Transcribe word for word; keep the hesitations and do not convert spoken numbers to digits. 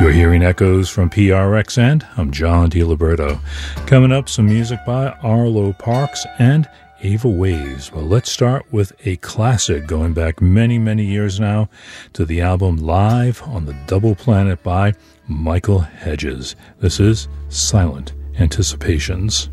You're hearing echoes from P R X, and I'm John DiLiberto. Coming up, some music by Arlo Parks and Ava Waves. Well, let's start with a classic going back many, many years now to the album Live on the Double Planet by Michael Hedges. This is Silent Anticipations.